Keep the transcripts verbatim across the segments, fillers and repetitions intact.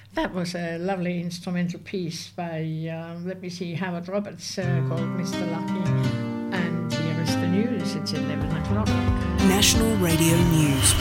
That was a lovely instrumental piece by, uh, let me see, Howard Roberts uh, called Mister Lucky. And here is the news. It's eleven o'clock. National Radio News.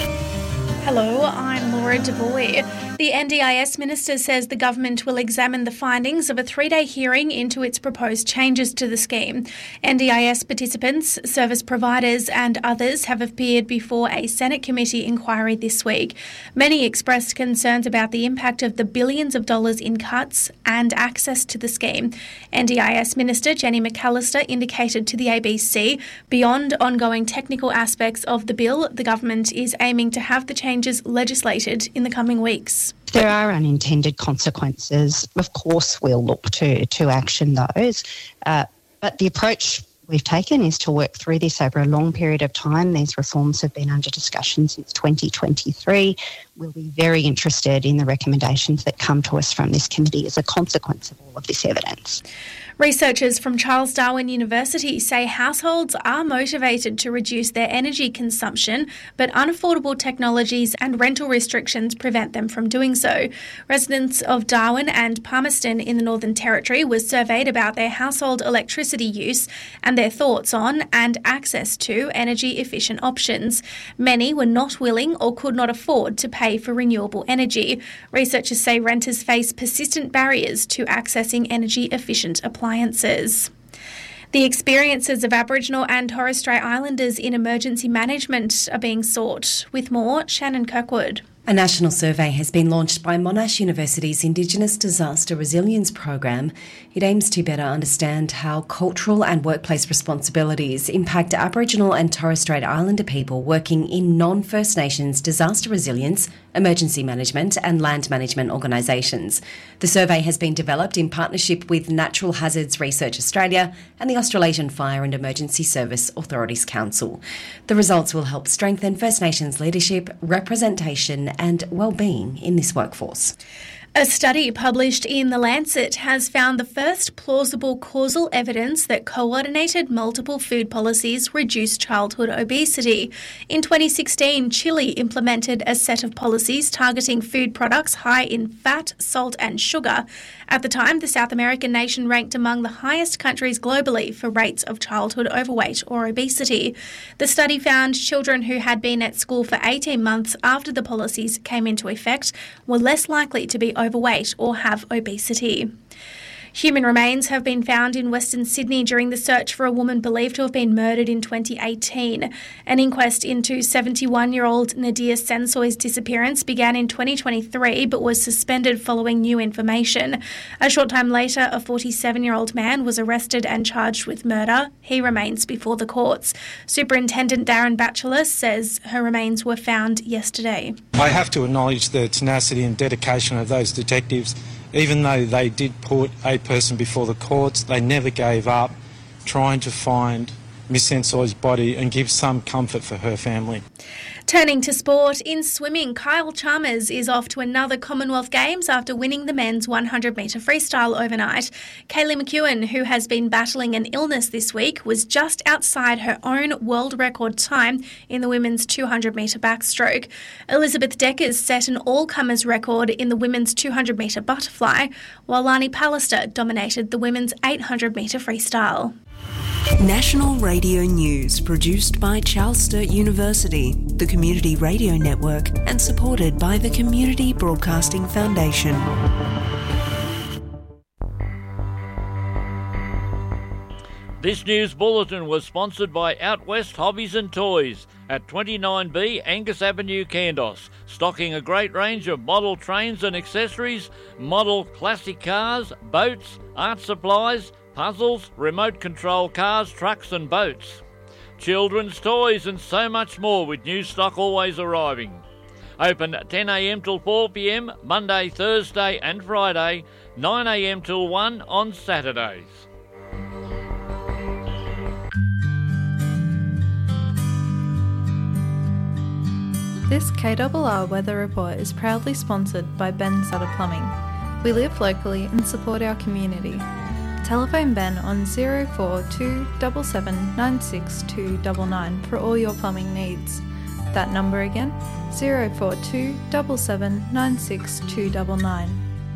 Hello, I'm Laura Devoy. The N D I S Minister says the government will examine the findings of a three-day hearing into its proposed changes to the scheme. N D I S participants, service providers and others have appeared before a Senate committee inquiry this week. Many expressed concerns about the impact of the billions of dollars in cuts and access to the scheme. N D I S Minister Jenny McAllister indicated to the A B C, beyond ongoing technical aspects of the bill, the government is aiming to have the changes legislated in the coming weeks. There are unintended consequences. Of course, we'll look to, to action those. Uh, but the approach we've taken is to work through this over a long period of time. These reforms have been under discussion since twenty twenty-three. We'll be very interested in the recommendations that come to us from this committee as a consequence of all of this evidence. Researchers from Charles Darwin University say households are motivated to reduce their energy consumption, but unaffordable technologies and rental restrictions prevent them from doing so. Residents of Darwin and Palmerston in the Northern Territory were surveyed about their household electricity use and their thoughts on and access to energy-efficient options. Many were not willing or could not afford to pay for renewable energy. Researchers say renters face persistent barriers to accessing energy-efficient appliances. Appliances. The experiences of Aboriginal and Torres Strait Islanders in emergency management are being sought. With more, Shannon Kirkwood. A national survey has been launched by Monash University's Indigenous Disaster Resilience Program. It aims to better understand how cultural and workplace responsibilities impact Aboriginal and Torres Strait Islander people working in non-First Nations disaster resilience, emergency management and land management organisations. The survey has been developed in partnership with Natural Hazards Research Australia and the Australasian Fire and Emergency Service Authorities Council. The results will help strengthen First Nations leadership, representation and well-being in this workforce. A study published in The Lancet has found the first plausible causal evidence that coordinated multiple food policies reduce childhood obesity. In twenty sixteen, Chile implemented a set of policies targeting food products high in fat, salt and sugar. At the time, the South American nation ranked among the highest countries globally for rates of childhood overweight or obesity. The study found children who had been at school for eighteen months after the policies came into effect were less likely to be overweight or have obesity. Human remains have been found in Western Sydney during the search for a woman believed to have been murdered in twenty eighteen. An inquest into seventy-one-year-old Nadia Sensoy's disappearance began in twenty twenty-three but was suspended following new information. A short time later, a forty-seven-year-old man was arrested and charged with murder. He remains before the courts. Superintendent Darren Batchelor says her remains were found yesterday. I have to acknowledge the tenacity and dedication of those detectives. Even though they did put a person before the courts, they never gave up trying to find Miss Sensoy's body and give some comfort for her family. Turning to sport, in swimming, Kyle Chalmers is off to another Commonwealth Games after winning the men's one hundred metre freestyle overnight. Kaylee McEwen, who has been battling an illness this week, was just outside her own world record time in the women's two hundred metre backstroke. Elizabeth Deckers set an all-comers record in the women's two hundred metre butterfly, while Lani Pallister dominated the women's eight hundred metre freestyle. National Radio News, produced by Charles Sturt University, the Community Radio Network, and supported by the Community Broadcasting Foundation. This news bulletin was sponsored by Out West Hobbies and Toys at twenty-nine B Angus Avenue, Kandos, stocking a great range of model trains and accessories, model classic cars, boats, art supplies, puzzles, remote control cars, trucks and boats, children's toys and so much more, with new stock always arriving. Open ten a m till four p m Monday, Thursday and Friday, nine a m till one on Saturdays. This K R R Weather Report is proudly sponsored by Ben Sutter Plumbing. We live locally and support our community. Telephone Ben on zero four two seven seven nine six two nine nine for all your plumbing needs. That number again, zero four two seven seven nine six two nine nine.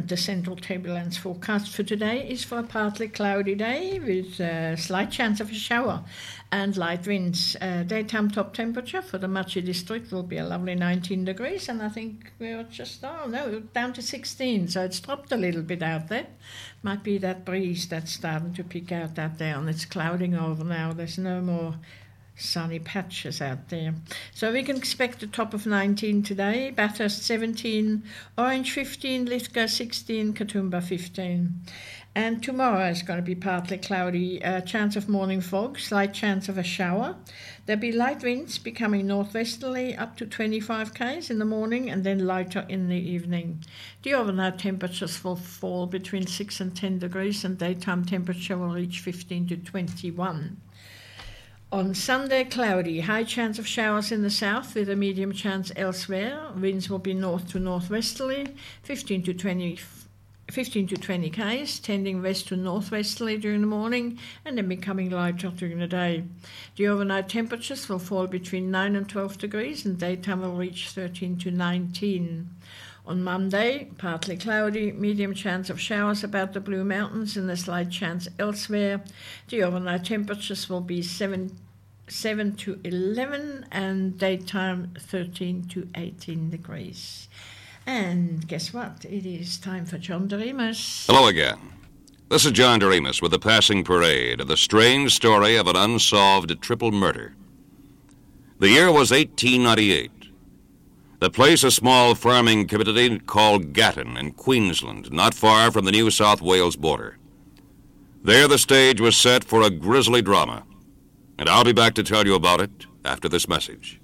And the central tablelands forecast for today is for a partly cloudy day with a slight chance of a shower and light winds. Uh, daytime top temperature for the Machi district will be a lovely nineteen degrees, and I think we're just, oh no, down to sixteen, so it's dropped a little bit out there. Might be that breeze that's starting to pick out out there, and it's clouding over now. There's no more sunny patches out there. So we can expect a top of nineteen today, Bathurst seventeen, Orange fifteen, Lithgow sixteen, Katoomba fifteen. And tomorrow is going to be partly cloudy, uh, chance of morning fog, slight chance of a shower. There'll be light winds becoming northwesterly up to twenty-five kays in the morning and then lighter in the evening. The overnight temperatures will fall between six and ten degrees, and daytime temperature will reach fifteen to twenty-one. On Sunday, cloudy, high chance of showers in the south with a medium chance elsewhere. Winds will be north to northwesterly, fifteen to twenty, fifteen to twenty kays, tending west to northwesterly during the morning and then becoming lighter during the day. The overnight temperatures will fall between nine and twelve degrees, and daytime will reach thirteen to nineteen. On Monday, partly cloudy, medium chance of showers about the Blue Mountains and a slight chance elsewhere. The overnight temperatures will be seven, seven to eleven and daytime thirteen to eighteen degrees. And guess what? It is time for John Doremus. Hello again. This is John Doremus with the passing parade of the strange story of an unsolved triple murder. The year was eighteen ninety-eight. The place a small farming community called Gatton in Queensland, not far from the New South Wales border. There the stage was set for a grisly drama, and I'll be back to tell you about it after this message.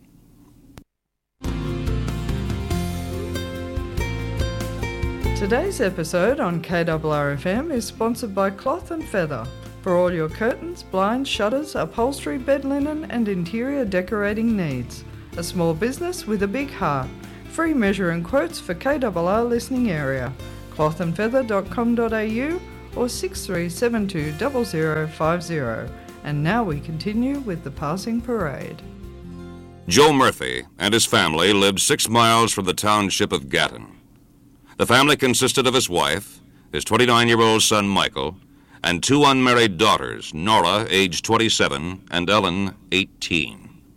Today's episode on K R R F M is sponsored by Cloth and Feather for all your curtains, blinds, shutters, upholstery, bed linen and interior decorating needs. A small business with a big heart. Free measuring quotes for K R R listening area. cloth and feather dot com dot a u or six three seven two zero zero five zero. And now we continue with the passing parade. Joe Murphy and his family lived six miles from the township of Gatton. The family consisted of his wife, his twenty-nine-year-old son Michael, and two unmarried daughters, Nora, age twenty-seven, and Ellen, eighteen.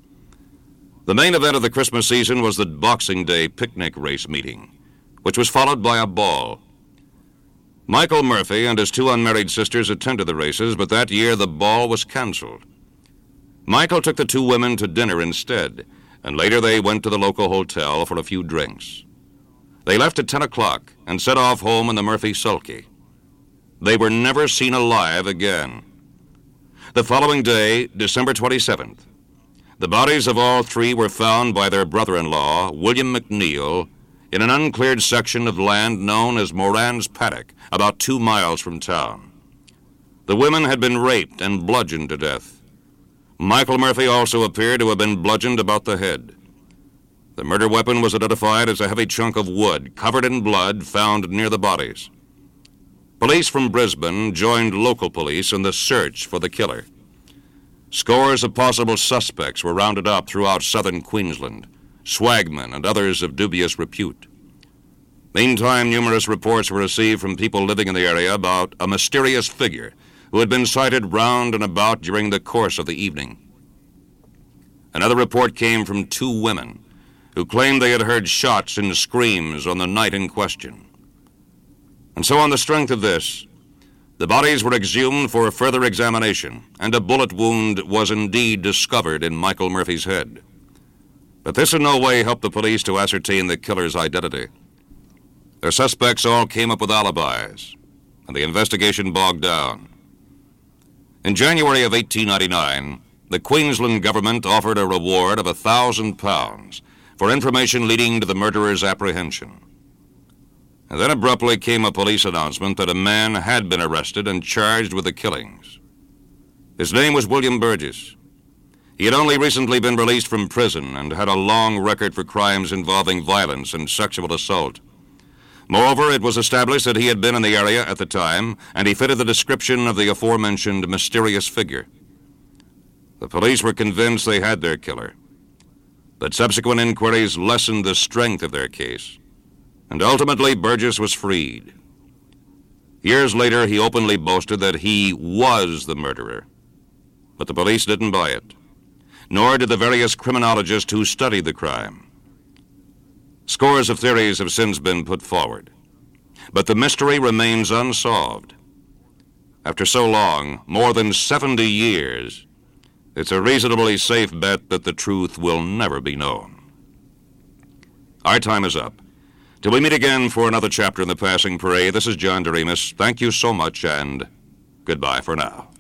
The main event of the Christmas season was the Boxing Day picnic race meeting, which was followed by a ball. Michael Murphy and his two unmarried sisters attended the races, but that year the ball was canceled. Michael took the two women to dinner instead, and later they went to the local hotel for a few drinks. They left at ten o'clock and set off home in the Murphy sulky. They were never seen alive again. The following day, December twenty-seventh, the bodies of all three were found by their brother-in-law, William McNeil, in an uncleared section of land known as Moran's Paddock, about two miles from town. The women had been raped and bludgeoned to death. Michael Murphy also appeared to have been bludgeoned about the head. The murder weapon was identified as a heavy chunk of wood covered in blood found near the bodies. Police from Brisbane joined local police in the search for the killer. Scores of possible suspects were rounded up throughout southern Queensland, swagmen and others of dubious repute. Meantime, numerous reports were received from people living in the area about a mysterious figure who had been sighted round and about during the course of the evening. Another report came from two women who claimed they had heard shots and screams on the night in question. And so on the strength of this, the bodies were exhumed for further examination, and a bullet wound was indeed discovered in Michael Murphy's head. But this in no way helped the police to ascertain the killer's identity. Their suspects all came up with alibis, and the investigation bogged down. In January of eighteen ninety-nine, the Queensland government offered a reward of a thousand pounds for information leading to the murderer's apprehension. And then abruptly came a police announcement that a man had been arrested and charged with the killings. His name was William Burgess. He had only recently been released from prison and had a long record for crimes involving violence and sexual assault. Moreover, it was established that he had been in the area at the time, and he fitted the description of the aforementioned mysterious figure. The police were convinced they had their killer, but subsequent inquiries lessened the strength of their case. And ultimately, Burgess was freed, Years later, he openly boasted that he was the murderer. But the police didn't buy it, nor did the various criminologists who studied the crime. Scores of theories have since been put forward, but the mystery remains unsolved. After so long, more than seventy years, it's a reasonably safe bet that the truth will never be known. Our time is up. Till we meet again for another chapter in the Passing Parade, this is John Doremus. Thank you so much, and goodbye for now.